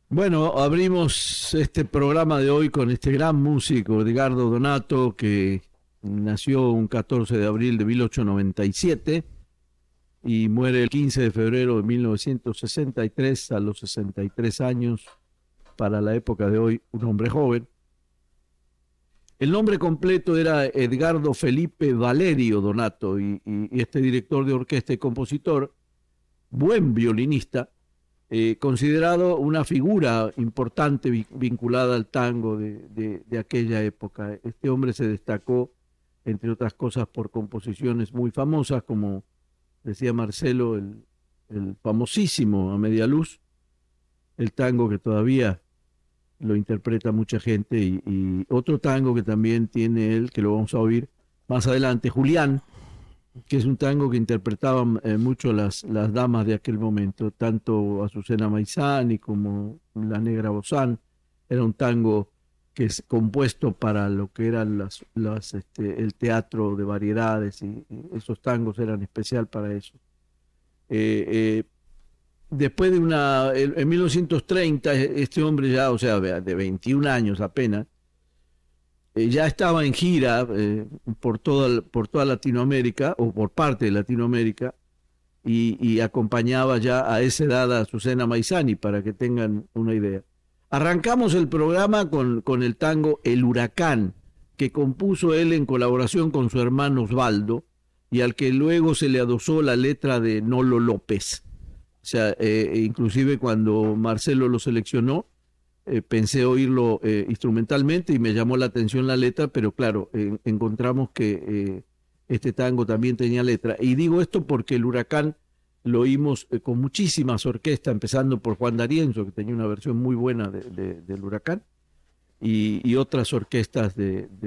Bueno, abrimos este programa de hoy con este gran músico, Edgardo Donato, que nació un 14 de abril de 1897 y muere el 15 de febrero de 1963 a los 63 años, para la época de hoy, un hombre joven. El nombre completo era Edgardo Felipe Valerio Donato y este director de orquesta y compositor, buen violinista, considerado una figura importante vinculada al tango de aquella época. Este hombre se destacó, entre otras cosas, por composiciones muy famosas, como decía Marcelo, el famosísimo A Media Luz, el tango que todavía lo interpreta mucha gente, y otro tango que también tiene él, que lo vamos a oír más adelante, Julián, que es un tango que interpretaban mucho las damas de aquel momento, tanto Azucena Maizani como la Negra Bozán. Era un tango que es compuesto para lo que eran el teatro de variedades, y esos tangos eran especial para eso. Eh, eh, Después en 1930, este hombre ya, o sea, de 21 años apenas, ya estaba en gira por toda Latinoamérica, o por parte de Latinoamérica, y acompañaba ya a esa edad a Azucena Maizani, para que tengan una idea. Arrancamos el programa con el tango El Huracán, que compuso él en colaboración con su hermano Osvaldo, y al que luego se le adosó la letra de Nolo López. O sea, inclusive cuando Marcelo lo seleccionó, pensé oírlo instrumentalmente y me llamó la atención la letra, pero claro, encontramos que este tango también tenía letra. Y digo esto porque El Huracán lo oímos con muchísimas orquestas, empezando por Juan D'Arienzo, que tenía una versión muy buena del Huracán, y otras orquestas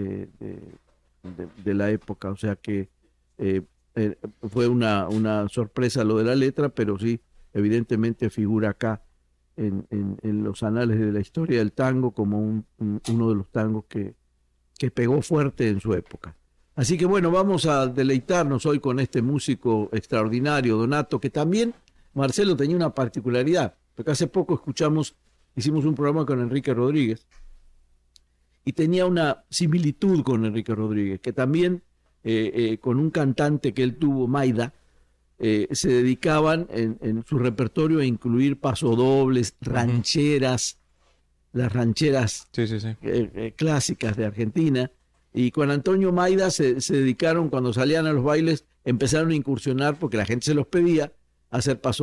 de la época. O sea que eh, fue una sorpresa lo de la letra, pero sí, evidentemente figura acá en los anales de la historia del tango como uno de los tangos que pegó fuerte en su época. Así que bueno, vamos a deleitarnos hoy con este músico extraordinario, Donato, que también, Marcelo, tenía una particularidad, porque hace poco hicimos un programa con Enrique Rodríguez, y tenía una similitud con Enrique Rodríguez, que también con un cantante que él tuvo, Maida, se dedicaban en su repertorio a incluir pasodobles, rancheras, las rancheras Sí, sí, sí. clásicas de Argentina. Y con Antonio Maida se dedicaron, cuando salían a los bailes, empezaron a incursionar, porque la gente se los pedía, a hacer pasodobles